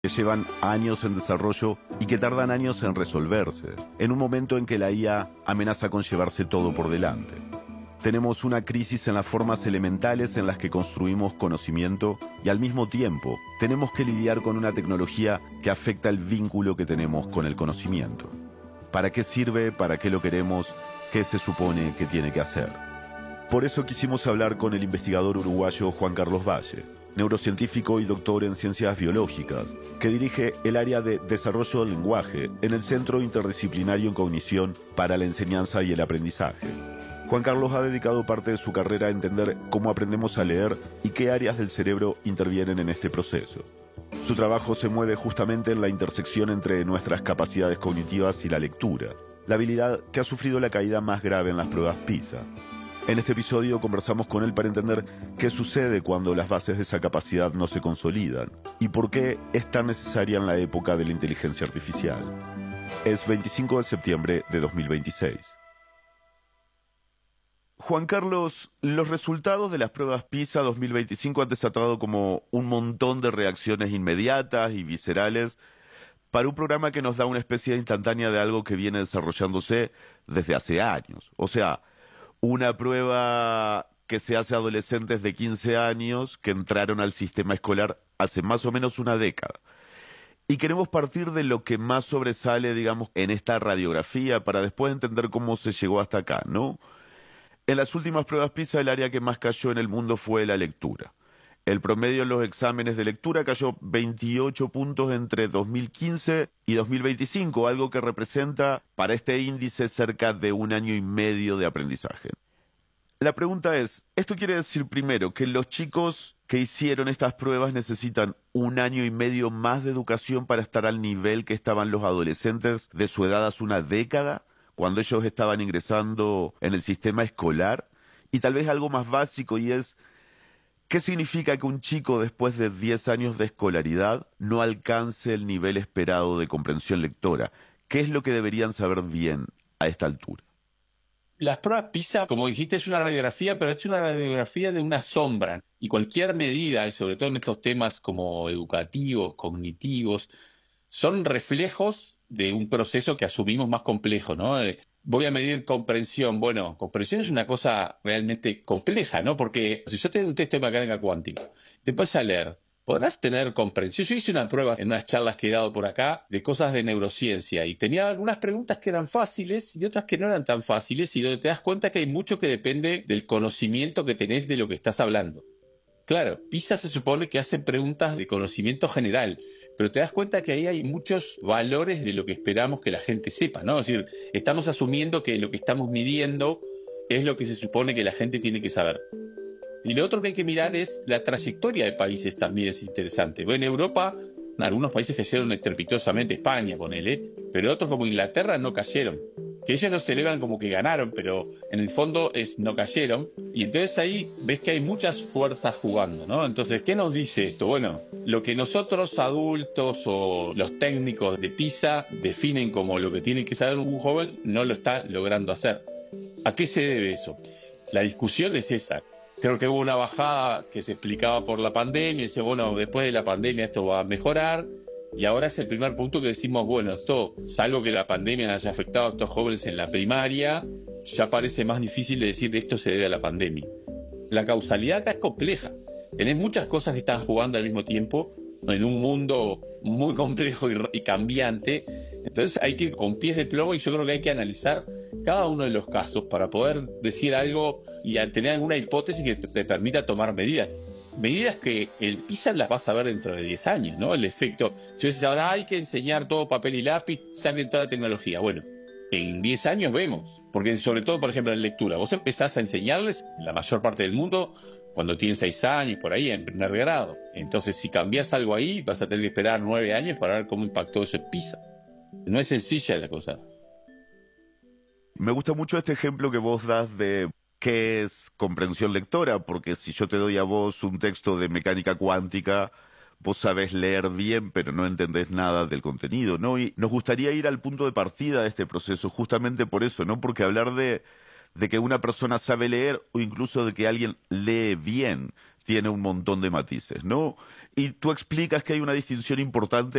que llevan años en desarrollo y que tardan años en resolverse, en un momento en que la IA amenaza con llevarse todo por delante. Tenemos una crisis en las formas elementales en las que construimos conocimiento y al mismo tiempo tenemos que lidiar con una tecnología que afecta el vínculo que tenemos con el conocimiento. ¿Para qué sirve? ¿Para qué lo queremos? ¿Qué se supone que tiene que hacer? Por eso quisimos hablar con el investigador uruguayo Juan Carlos Valle, neurocientífico y doctor en ciencias biológicas, que dirige el área de desarrollo del lenguaje en el Centro Interdisciplinario en Cognición para la Enseñanza y el Aprendizaje. Juan Carlos ha dedicado parte de su carrera a entender cómo aprendemos a leer y qué áreas del cerebro intervienen en este proceso. Su trabajo se mueve justamente en la intersección entre nuestras capacidades cognitivas y la lectura, la habilidad que ha sufrido la caída más grave en las pruebas PISA. En este episodio conversamos con él para entender qué sucede cuando las bases de esa capacidad no se consolidan y por qué es tan necesaria en la época de la inteligencia artificial. Es 25 de septiembre de 2026. Juan Carlos, los resultados de las pruebas PISA 2025 han desatado como un montón de reacciones inmediatas y viscerales para un programa que nos da una especie de instantánea de algo que viene desarrollándose desde hace años. O sea, una prueba que se hace a adolescentes de 15 años que entraron al sistema escolar hace más o menos una década. Y queremos partir de lo que más sobresale, digamos, en esta radiografía para después entender cómo se llegó hasta acá, ¿no? En las últimas pruebas PISA, el área que más cayó en el mundo fue la lectura. El promedio en los exámenes de lectura cayó 28 puntos entre 2015 y 2025, algo que representa para este índice cerca de 1 año y medio de aprendizaje. La pregunta es, ¿esto quiere decir primero que los chicos que hicieron estas pruebas necesitan 1 año y medio más de educación para estar al nivel que estaban los adolescentes de su edad hace una década, cuando ellos estaban ingresando en el sistema escolar? Y tal vez algo más básico, y es, ¿qué significa que un chico después de 10 años de escolaridad no alcance el nivel esperado de comprensión lectora? ¿Qué es lo que deberían saber bien a esta altura? Las pruebas PISA, como dijiste, es una radiografía, pero es una radiografía de una sombra. Y cualquier medida, y sobre todo en estos temas como educativos, cognitivos, son reflejos de un proceso que asumimos más complejo, ¿no? Voy a medir comprensión. Bueno, comprensión es una cosa realmente compleja, ¿no? Porque si yo te doy un texto de mecánica cuántica, te pones a leer, podrás tener comprensión. Yo hice una prueba en unas charlas que he dado por acá de cosas de neurociencia y tenía algunas preguntas que eran fáciles y otras que no eran tan fáciles, y donde te das cuenta que hay mucho que depende del conocimiento que tenés de lo que estás hablando. Claro, PISA se supone que hace preguntas de conocimiento general, pero te das cuenta que ahí hay muchos valores de lo que esperamos que la gente sepa, ¿no? Es decir, estamos asumiendo que lo que estamos midiendo es lo que se supone que la gente tiene que saber. Y lo otro que hay que mirar es la trayectoria de países, también es interesante. Bueno, en Europa, algunos países cayeron estrepitosamente, España, ponele, pero otros como Inglaterra no cayeron. Que ellos lo celebran como que ganaron, pero en el fondo no cayeron. Y entonces ahí ves que hay muchas fuerzas jugando, ¿no? Entonces, ¿qué nos dice esto? Bueno, lo que nosotros adultos o los técnicos de PISA definen como lo que tiene que saber un joven, no lo está logrando hacer. ¿A qué se debe eso? La discusión es esa. Creo que hubo una bajada que se explicaba por la pandemia, y dice, bueno, después de la pandemia esto va a mejorar. Y ahora es el primer punto que decimos, bueno, esto, salvo que la pandemia haya afectado a estos jóvenes en la primaria, ya parece más difícil de decir que esto se debe a la pandemia. La causalidad acá es compleja. Tenés muchas cosas que están jugando al mismo tiempo en un mundo muy complejo y cambiante. Entonces hay que ir con pies de plomo, y yo creo que hay que analizar cada uno de los casos para poder decir algo y tener alguna hipótesis que te permita tomar medidas. Medidas que el PISA las vas a ver dentro de 10 años, ¿no? El efecto. Si dices ahora hay que enseñar todo papel y lápiz, saquen toda la tecnología. Bueno, en 10 años vemos. Porque sobre todo, por ejemplo, en lectura, vos empezás a enseñarles la mayor parte del mundo cuando tienen 6 años, por ahí, en primer grado. Entonces, si cambiás algo ahí, vas a tener que esperar 9 años para ver cómo impactó eso en PISA. No es sencilla la cosa. Me gusta mucho este ejemplo que vos das de qué es comprensión lectora, porque si yo te doy a vos un texto de mecánica cuántica, vos sabés leer bien, pero no entendés nada del contenido, ¿no? Y nos gustaría ir al punto de partida de este proceso, justamente por eso, ¿no? Porque hablar de que una persona sabe leer, o incluso de que alguien lee bien, tiene un montón de matices, ¿no? y tú explicas que hay una distinción importante